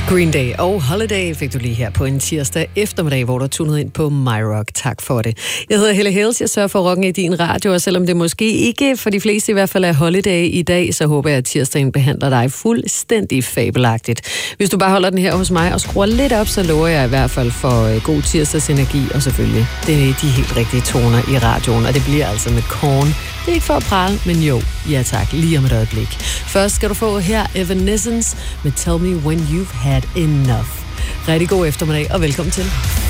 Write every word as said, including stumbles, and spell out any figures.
Green Day og Holiday fik du lige her på en tirsdag eftermiddag, hvor du tunede ind på MyRock. Tak for det. Jeg hedder Helle Hales, jeg sørger for rocken i din radio, og selvom det måske ikke for de fleste i hvert fald er Holiday i dag, så håber jeg, at tirsdagen behandler dig fuldstændig fabelagtigt. Hvis du bare holder den her hos mig og skruer lidt op, så lover jeg i hvert fald for god tirsdagsenergi, og selvfølgelig det er de helt rigtige toner i radioen, og det bliver altså med Korn. Det er ikke for at prale, men jo, ja tak, lige om et øjeblik. Først skal du få her Evanescence med Tell Me When You've Had Enough. Rigtig god eftermiddag, og velkommen til.